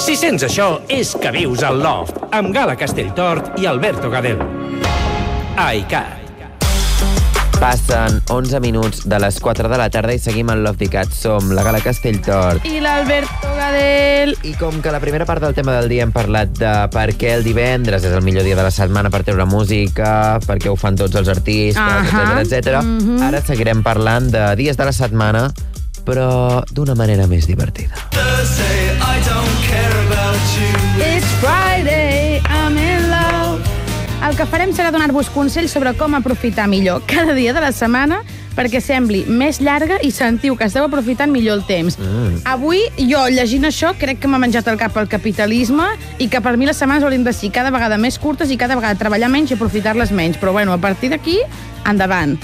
Si sents això, és que vius al Loft, amb Gala Castelltort i Alberto Gadel. iCat. Passen 11 minuts de les 4 de la tarda i seguim al Love Dicat. Som la Gala Castelltort i l'Alberto Gadel. I com que la primera part del tema del dia hem parlat de per què el divendres és el millor dia de la setmana per treure música, per què ho fan tots els artistes, etc. Ara seguirem parlant de dies de la setmana, però d'una manera més divertida. It's Friday, I'm in love. El que farem serà donar-vos consells sobre com aprofitar millor cada dia de la setmana perquè sembli més llarga i sentiu que esteu aprofitant millor el temps. Avui, jo, llegint això, crec que m'ha menjat el cap el capitalisme i que per mi les setmanes haurien de ser cada vegada més curtes i cada vegada treballar menys i aprofitar-les menys. Però, bueno, a partir d'aquí, endavant.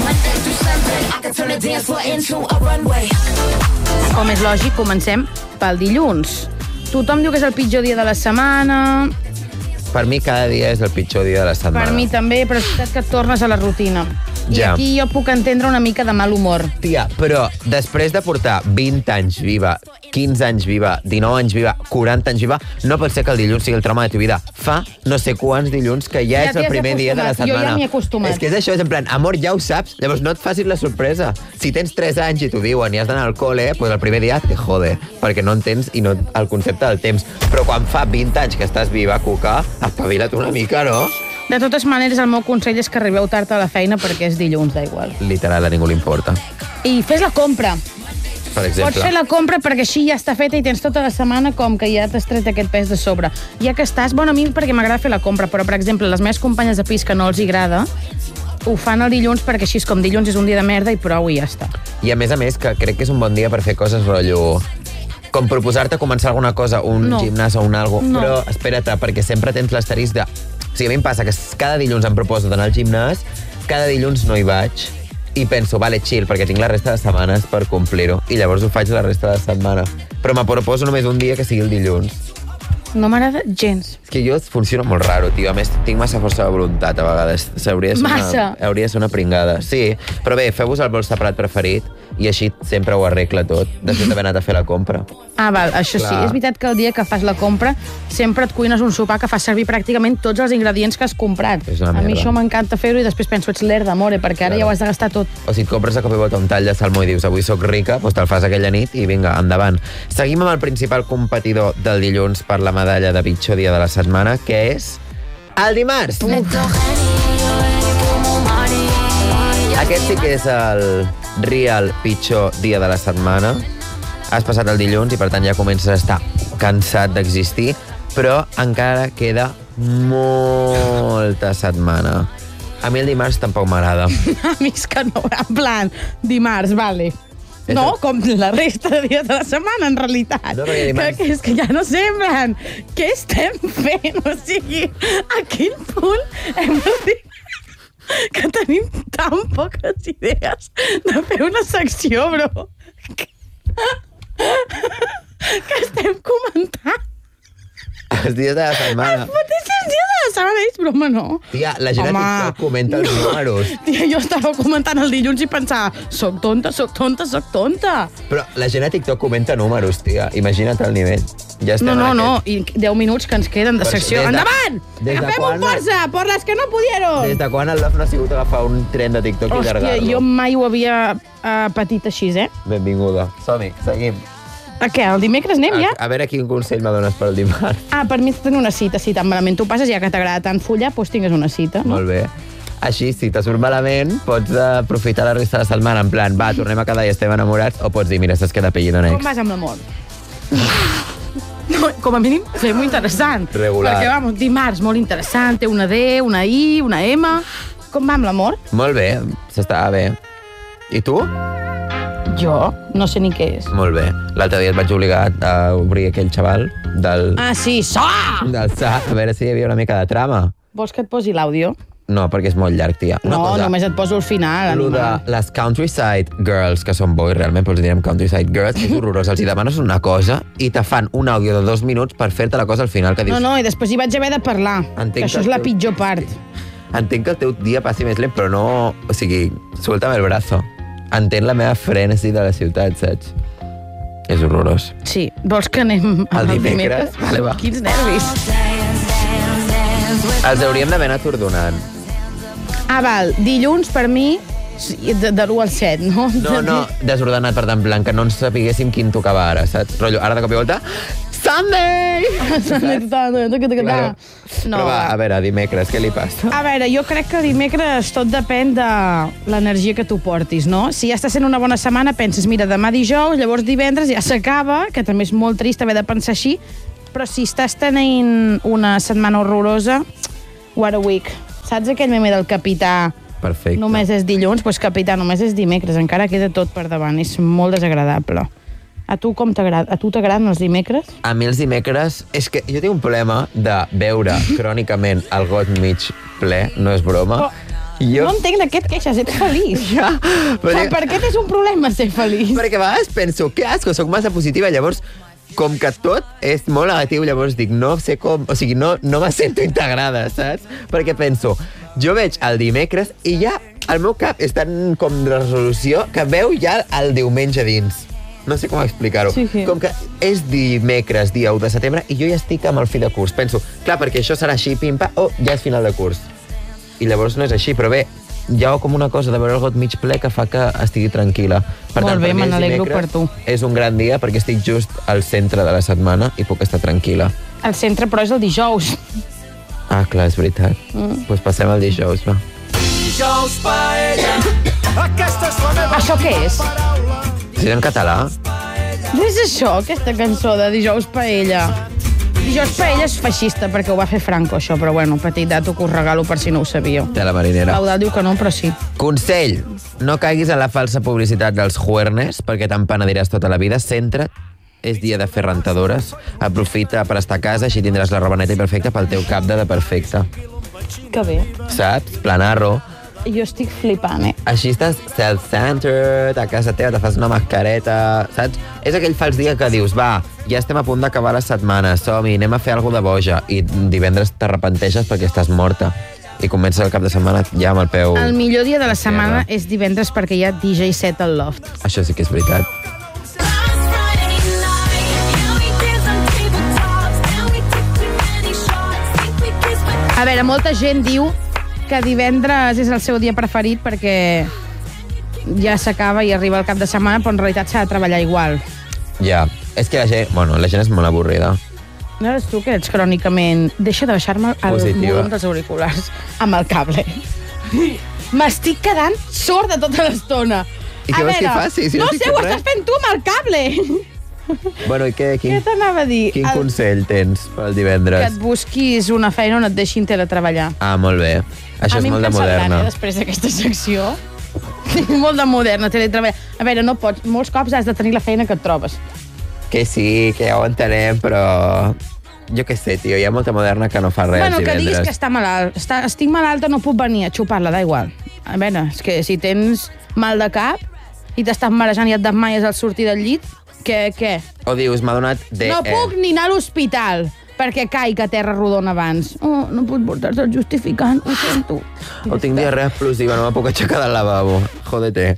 Com és lògic, comencem pel dilluns. Tothom diu que és el pitjor dia de la setmana. Per mi cada dia és el pitjor dia de la setmana. Per mi també, però és veritat que et tornes a la rutina. I aquí jo puc entendre una mica de mal humor. Tia, però després de portar 20 anys viva, 15 anys viva, 19 anys viva, 40 anys viva, no pot ser que el dilluns sigui el trauma de tu vida. Fa no sé quants dilluns que ja és el primer dia de la setmana. Jo ja m'hi he acostumat. És que és això, és en plan, amor, ja ho saps, llavors no et facis la sorpresa. Si tens 3 anys i t'ho diuen i has d'anar al col·le, pues el primer dia te jode, perquè no entens i no el concepte del temps. Però quan fa 20 anys que estàs viva, cuca, espavila't una mica, no? De totes maneres, el meu consell és que arribeu tard a la feina perquè és dilluns, da igual. Literal, a ningú li importa. I fes la compra. Per exemple. Pots fer la compra perquè així ja està feta i tens tota la setmana com que ja t'has tret aquest pes de sobre. Ja que estàs, bueno, a mi perquè m'agrada fer la compra, però, per exemple, les meves companyes de pis que no els agrada, ho fan el dilluns perquè així és com dilluns és un dia de merda i prou i ja està. I a més, que crec que és un bon dia per fer coses rotllo... Com proposar-te començar alguna cosa, un gimnàs o un algo, però espera't, perquè sempre tens l'asterisc de... O sigui, a mi em passa que cada dilluns em proposo d'anar al gimnàs, cada dilluns no hi vaig, i penso, vale, chill, perquè tinc la resta de setmanes per complir-ho, i llavors ho faig la resta de la setmana. Però me proposo només un dia que sigui el dilluns. No m'agrada gens. És que jo funciona molt raro, tio. A més, tinc massa força de voluntat, a vegades. Hauria de ser una pringada. Sí, però bé, feu-vos el vostre plat preferit i així sempre ho arregla tot, després d'haver anat a fer la compra. Ah, val, això sí. És veritat que el dia que fas la compra sempre et cuines un sopar que fa servir pràcticament tots els ingredients que has comprat. A mi això m'encanta fer-ho i després penso, ets l'herda, amore, perquè ara ja ho has de gastar tot. O si et compres a cop i volta un tall de salmó i dius, avui soc rica, doncs te'l fas aquella nit i vinga, endavant. Seguim amb el principal competidor del dilluns per la medalla de pitjor dia de la setmana, que és el dimarts. Aquest sí que és el real pitjor dia de la setmana. Has passat el dilluns i per tant ja comences a estar cansat d'existir, però encara queda molta setmana. A mi el dimarts tampoc m'agrada. A mi és que no, en plan, dimarts, vale. No, com la resta de dies de la setmana, en realitat. No, perquè dimarts... Que és que ja no sé, en plan, què estem fent? O sigui, a quin punt hem de dir que tenim tan poques idees de fer una secció, bro? Que estem comentant els dies de la setmana. Els mateixos dies de la setmana, és broma, no? Tia, la gent a TikTok comenta els números. Tia, jo estava comentant el dilluns i pensava, soc tonta. Però la gent a TikTok comenta números, tia. Imagina't el nivell. Ja estem no, i 10 minuts que ens queden de secció. Endavant! Agafem un força, por les que no pudieron! Des de quan el Love no ha sigut agafar un tren de TikTok i allargar-lo? Hòstia, jo mai ho havia patit així, Benvinguda. Som-hi, seguim. A què, el dimecres anem ja? A veure quin consell me dones per el dimarts. Per mi tenir una cita, si tan malament tu passes, ja que t'agrada tant follar, doncs tingues una cita. Molt bé. Així, si te surt malament, pots aprofitar la resta de la setmana, en plan, va, tornem a quedar i estem enamorats, o pots dir, mira, saps que t'apellido un ex. Com vas amb l'amor? No, com a mínim, fem-ho interessant. Regular. Perquè, vamos, dimarts, molt interessant, té una D, una I, una M... Com va amb l'amor? Molt bé, s'està bé. I tu? Jo? No sé ni què és. Molt bé. L'altre dia et vaig obligar a obrir aquell xaval del... Ah, sí, Sa! Del Sa, a veure si hi havia una mica de trama. Vols que et posi l'àudio? No, perquè és molt llarg, tia. Només et poso al final. Lo de les Countryside Girls, que són boys realment, però els direm Countryside Girls, és horrorós. Els hi demanes una cosa i te fan un àudio de 2 minuts per fer-te la cosa al final, que dius... No, i després hi vaig haver de parlar. Que això és la pitjor part. Entenc que el teu dia passi més lent, però no... O sigui, suéltame el brazo. Entén la meva frènesi de la ciutat, saps? És horrorós. Sí. Vols que anem El dimecres? Vale, va. Quins nervis. Els hauríem d'haver anat ordonant. Val. Dilluns, per mi, de l'1 al 7, no? No, desordenat, per tant, blanc, que no ens sapiguéssim quin tocava ara, saps? Rotllo, ara de cop i volta... Sunday! Claro. No. Però va, a veure, dimecres, què li passa? A veure, jo crec que dimecres tot depèn de l'energia que tu portis, no? Si ja està sent una bona setmana, penses, mira, demà dijous, llavors divendres ja s'acaba, que també és molt trist haver de pensar així, però si estàs tenint una setmana horrorosa, what a week. Saps aquell meme del capità? Perfecte. Només és dilluns, doncs capità, només és dimecres, encara queda tot per davant, és molt desagradable. A tu com t'agrada? A tu t'agraden els dimecres? A mi els dimecres... És que jo tinc un problema de veure crònicament el got mig ple, no és broma. No entenc de què et queixes, ets feliç. Ja, però per què és un problema ser feliç? Perquè a vegades penso, que asco, soc massa positiva, llavors com que tot és molt negatiu, llavors dic, no sé com... O sigui, no me sento integrada, saps? Perquè penso, jo veig el dimecres i ja el meu cap és tan com de resolució que veu ja el diumenge dins. No sé com explicar-ho. Sí. Com que és dimecres, dia 1 de setembre, i jo ja estic amb el fi de curs. Penso, clar, perquè això serà així, pim-pam, ja és final de curs. I llavors no és així, però bé, hi ha com una cosa de veure el got mig ple que fa que estigui tranquil·la. Per tant, bé, me n'alegro per tu. És un gran dia perquè estic just al centre de la setmana i puc estar tranquil·la. El centre, però, és el dijous. Ah, clar, és veritat. Doncs passem al dijous, va. Dijous paella, aquesta és la meva... Això què és? Si és en català? No és això, aquesta cançó de Dijous Paella. Dijous Paella és feixista, perquè ho va fer Franco, això, però bueno, petit dato que us regalo per si no ho sabíeu. De la marinera. L'Eudal diu que no, però sí. Consell, no caiguis en la falsa publicitat dels juernes, perquè te'n penediràs tota la vida. Centra't, és dia de fer rentadores. Aprofita per estar a casa, així tindràs la roba neta i perfecta pel teu cap de perfecte. Que bé. Saps? Planarro. Jo estic flipant, Així estàs self-centered, a casa teva te fas una mascareta, saps? És aquell fals dia que dius, va, ja estem a punt d'acabar la setmana, som-hi, anem a fer alguna de boja, i divendres t'arrepenteixes perquè estàs morta. I comença el cap de setmana ja amb el peu... El millor dia de la setmana és divendres perquè hi ha DJ set al loft. Això sí que és veritat. A veure, molta gent diu que divendres és el seu dia preferit perquè ja s'acaba i arriba el cap de setmana, però en realitat s'ha de treballar igual. Ja, és que la gent és molt avorrida. No eres tu que ets crònicament... Deixa de baixar-me el volum dels auriculars amb el cable. M'estic quedant sorda tota l'estona. I què vols que faci? Si no sé, ho estàs fent tu amb el cable. Bueno, i què t'anava a dir? Quin consell tens pel divendres? Que et busquis una feina on et deixin teletreballar. Ah, molt bé. Això és molt de moderna. Després d'aquesta secció. Molt de moderna, teletreballar. A veure, no pots. Molts cops has de tenir la feina que et trobes. Que sí, que ja ho entenem, però... Jo què sé, tio, hi ha molta moderna que no fa res bueno, divendres. Que diguis que està malalt. Estic malalta, no puc venir a xupar-la, da igual. A veure, és que si tens mal de cap i t'estàs marejant i et desmaies al sortir del llit, què? O dius, m'ha donat DE. No puc ni anar a l'hospital perquè caic a terra rodona abans. Oh, no puc portar-te el justificant, ho sento. O tinc diarrea explosiva, no me puc aixecar del lavabo. Jódete.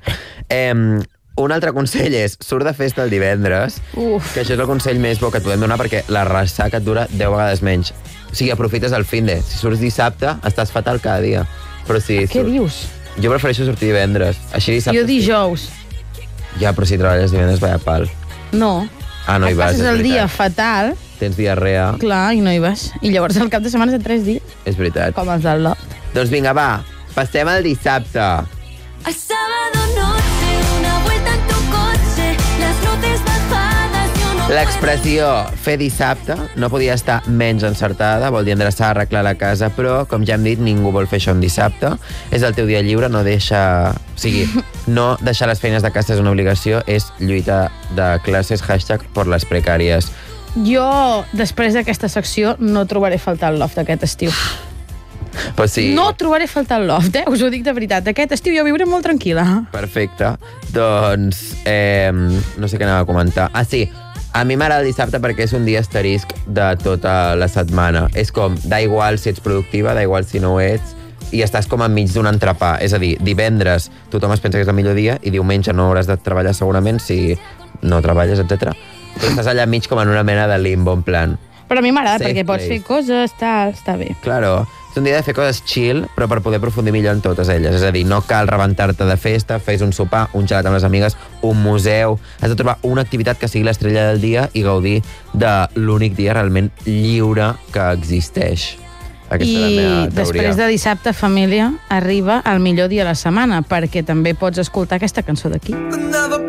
Un altre consell és, surt de festa el divendres, que això és el consell més bo que et podem donar perquè la ressaca et dura 10 vegades menys. O sigui, aprofites el finde. Si surts dissabte, estàs fatal cada dia. Però si què dius? Jo prefereixo sortir divendres. Així dissabte... Jo dijous. Ja, però si treballes divendres, vaya pal. No. Ah, no hi vas, és veritat. Passes el dia fatal. Tens diarrea. Clar, i no hi vas. I llavors el cap de setmana és de 3 dies. És veritat. Com els del loft. Doncs vinga, va, passem al dissabte. El sábado noche, una vuelta en tu coche, las luces bajadas, yo no... L'expressió fer dissabte no podia estar menys encertada, vol dir endreçar, arreglar la casa, però, com ja hem dit, ningú vol fer això un dissabte. És el teu dia lliure, no deixa... O sigui, no deixar les feines de casa és una obligació, és lluita de classes, #por les precàries. Jo, després d'aquesta secció, no trobaré faltar el loft aquest estiu. Pues sí. No trobaré faltar el loft, us ho dic de veritat. Aquest estiu jo viuré molt tranquil·la. Perfecte. Doncs, no sé què anava a comentar. Ah, sí, a mi m'agrada el dissabte perquè és un dia asterisc de tota la setmana. És com, da igual si ets productiva, da igual si no ho ets, i estàs com enmig d'un entrepà. És a dir, divendres tothom es pensa que és el millor dia i diumenge no hauràs de treballar segurament si no treballes, etc. Però estàs allà mig com en una mena de limbo, en plan... Però a mi m'agrada, Safe perquè pots place. fer coses, està bé. Claro, és un dia de fer coses chill, però per poder aprofundir millor en totes elles. És a dir, no cal rebentar-te de festa, fes un sopar, un gelat amb les amigues, un museu... Has de trobar una activitat que sigui l'estrella del dia i gaudir de l'únic dia realment lliure que existeix. Aquesta és la meva I teoria. després de dissabte, família, arriba el millor dia de la setmana, perquè també pots escoltar aquesta cançó d'aquí. Another